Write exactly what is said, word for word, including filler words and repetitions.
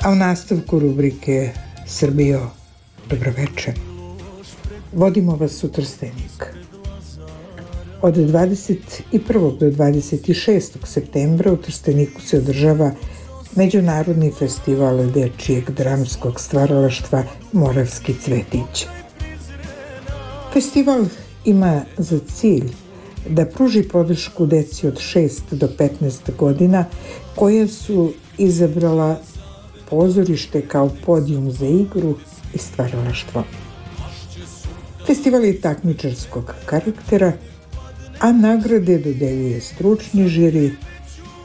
A u nastavku rubrike Srbijo, dobroveče. Vodimo vas u Trstenik. Od dvadeset prvog do dvadeset šestog septembra u Trsteniku se održava Međunarodni festival dečijeg dramskog stvaralaštva Moravski cvetić. Festival ima za cilj da pruži podršku deci od šest do petnaest godina koja su izabrala pozorište kao podijum za igru i stvaralaštvo. Festival je takmičarskog karaktera, a nagrade dodeljuje stručni žiri